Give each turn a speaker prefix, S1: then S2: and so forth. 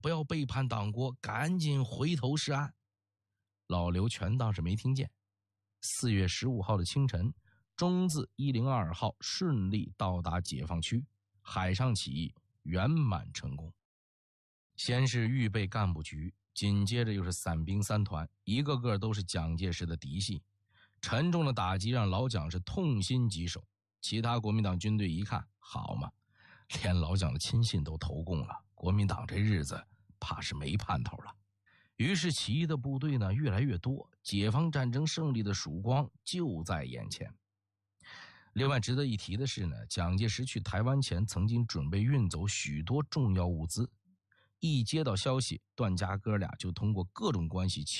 S1: 不要背叛党国，赶紧回头是岸。老刘全当是没听见。4月15号的清晨，中字102号顺利到达解放区，海上起义圆满成功。先是预备干部局，紧接着又是散兵3团，一个个都是蒋介石的嫡系。沉重的打击让老蒋是痛心疾首。其他国民党军队一看，好嘛，连老蒋的亲信都投共了，国民党这日子怕是没盼头了。于是起义的部队呢越来越多，解放战争胜利的曙光就在眼前。另外值得一提的是呢，蒋介石去台湾前曾经准备运走许多重要物资，一接到消息，段家哥俩就通过各种关系